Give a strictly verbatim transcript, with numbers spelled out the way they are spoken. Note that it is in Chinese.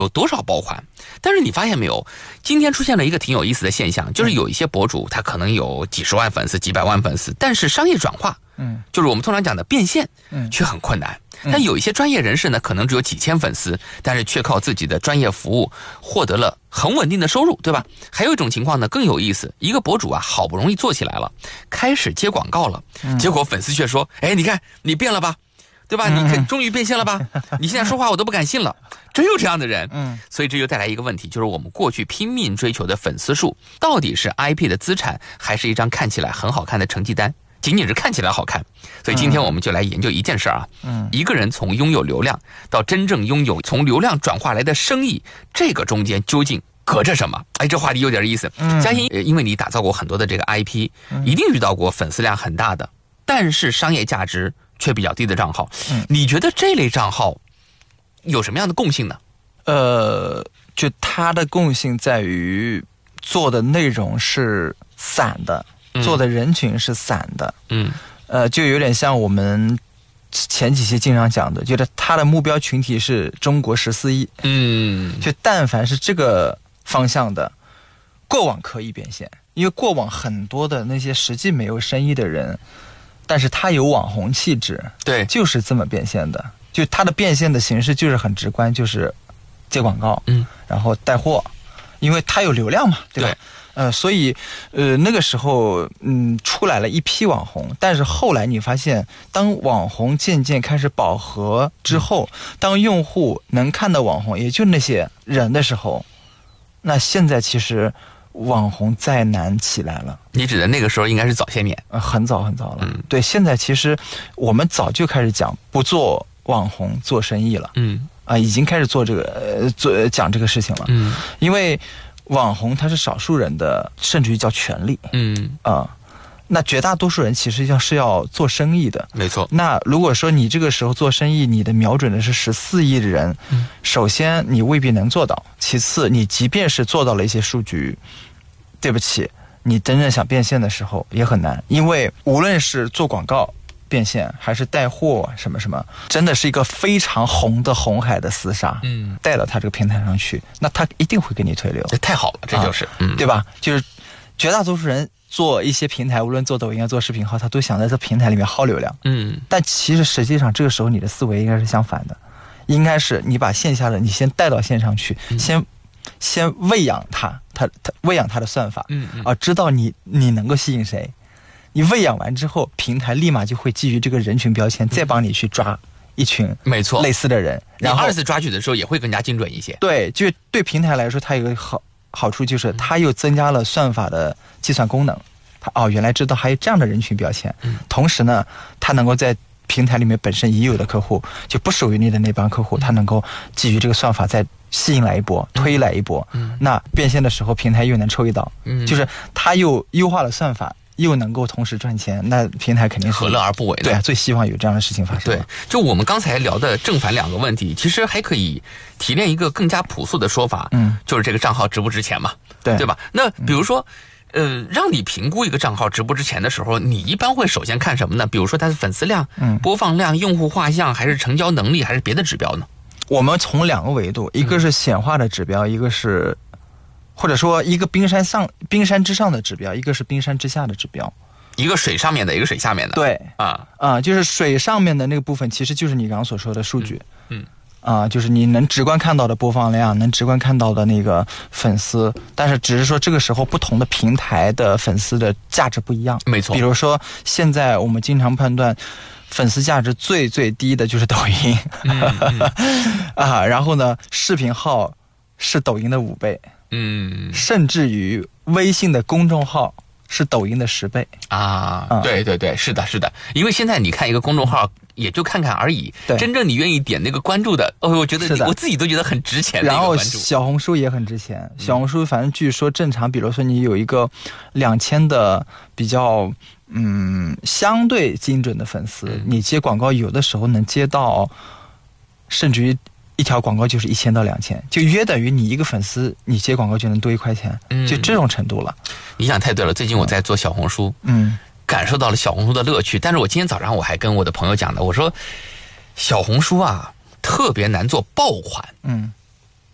有多少爆款。但是你发现没有，今天出现了一个挺有意思的现象，就是有一些博主他可能有几十万粉丝几百万粉丝，但是商业转化，嗯，就是我们通常讲的变现，嗯，却很困难。但有一些专业人士呢，可能只有几千粉丝，但是却靠自己的专业服务获得了很稳定的收入，对吧？还有一种情况呢更有意思，一个博主啊好不容易做起来了，开始接广告了，结果粉丝却说，哎，你看你变了吧，对吧？你看终于变现了吧？你现在说话我都不敢信了。真有这样的人，嗯，所以这就带来一个问题，就是我们过去拼命追求的粉丝数，到底是 I P 的资产，还是一张看起来很好看的成绩单？仅仅是看起来好看。所以今天我们就来研究一件事啊，嗯，一个人从拥有流量到真正拥有从流量转化来的生意，这个中间究竟隔着什么？哎，这话题有点意思。嗯，相信因为你打造过很多的这个 I P，嗯，一定遇到过粉丝量很大的，但是商业价值却比较低的账号。嗯，你觉得这类账号有什么样的共性呢？ 呃，就它的共性在于做的内容是散的，嗯，做的人群是散的。嗯，呃，就有点像我们前几期经常讲的，就是它的目标群体是中国十四亿。嗯，就但凡是这个方向的，过往可以变现，因为过往很多的那些实际没有生意的人，但是他有网红气质， 对， 就是这么变现的。就它的变现的形式就是很直观，就是接广告，嗯，然后带货，因为它有流量嘛，对吧？对，呃，所以呃那个时候嗯出来了一批网红，但是后来你发现，当网红渐渐开始饱和之后，嗯，当用户能看到网红也就那些人的时候，那现在其实网红再难起来了。 你指的那个时候应该是早些年， 呃，很早很早了。嗯，对，现在其实我们早就开始讲不做网红做生意了，嗯啊，已经开始做这个呃做讲这个事情了，嗯，因为网红他是少数人的，甚至于叫权利，嗯啊，那绝大多数人其实要是要做生意的， 没错。 那如果说你这个时候做生意，你的瞄准的是十四亿的人，嗯，首先你未必能做到，其次你即便是做到了一些数据，对不起，你真正想变现的时候也很难，因为无论是做广告变现还是带货什么什么，真的是一个非常红的红海的厮杀，嗯，带到他这个平台上去，那他一定会给你推流， 这太好了，这就是，啊嗯， 对吧？就是绝大多数人做一些平台，无论做抖音啊做视频号，他都想在这平台里面薅流量，嗯，但其实实际上这个时候你的思维应该是相反的，应该是你把线下的你先带到线上去，嗯，先先喂养他，他他喂养他的算法，嗯嗯啊，知道你你能够吸引谁。你喂养完之后，平台立马就会基于这个人群标签，再帮你去抓一群没错类似的人， 然后二次抓取的时候也会更加精准一些。 对，就对平台来说，它有个好好处就是，它又增加了算法的计算功能。它哦，原来知道还有这样的人群标签，嗯，同时呢，它能够在平台里面本身已有的客户，就不属于你的那帮客户，它能够基于这个算法再吸引来一波，推来一波。嗯，那变现的时候，平台又能抽一刀，嗯，就是它又优化了算法。又能够同时赚钱，那平台肯定是何乐而不为呢？ 对啊，最希望有这样的事情发生。 对，就我们刚才聊的正反两个问题，其实还可以提炼一个更加朴素的说法，嗯，就是这个账号值不值钱嘛，对对吧？那比如说，嗯、呃，让你评估一个账号值不值钱的时候，你一般会首先看什么呢？比如说它的粉丝量、嗯、播放量、用户画像，还是成交能力，还是别的指标呢？ 我们从两个维度，一个是显化的指标，嗯、一个是。或者说一个冰山上冰山之上的指标，一个是冰山之下的指标， 一个水上面的，一个水下面的。 对啊啊，就是水上面的那个部分，其实就是你刚刚所说的数据，嗯啊，就是你能直观看到的播放量，能直观看到的那个粉丝，但是只是说这个时候不同的平台的粉丝的价值不一样， 没错。 比如说现在我们经常判断粉丝价值最最低的就是抖音，嗯嗯啊，然后呢，视频号是抖音的五倍。嗯，甚至于微信的公众号是抖音的十倍啊！嗯、对对对，是的，是的。因为现在你看一个公众号，也就看看而已。 对， 真正你愿意点那个关注的，哦，我觉得我自己都觉得很值钱的一个关注。 然后小红书也很值钱，小红书反正据说正常，比如说你有一个两千的比较嗯相对精准的粉丝，嗯、你接广告有的时候能接到，甚至于。一条广告就是一千到两千，就约等于你一个粉丝，你接广告就能多一块钱，嗯，就这种程度了。 你想太对了，最近我在做小红书，嗯，感受到了小红书的乐趣。但是我今天早上我还跟我的朋友讲的，我说小红书啊特别难做爆款，嗯，